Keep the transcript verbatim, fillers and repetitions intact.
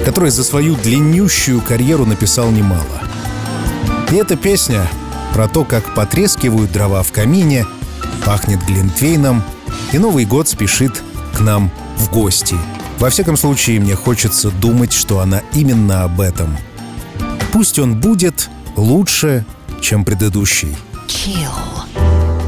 который за свою длиннющую карьеру написал немало. И эта песня про то, как потрескивают дрова в камине, пахнет глинтвейном, и Новый год спешит к нам в гости. Во всяком случае, мне хочется думать, что она именно об этом. Пусть он будет лучше, чем предыдущий. Chill.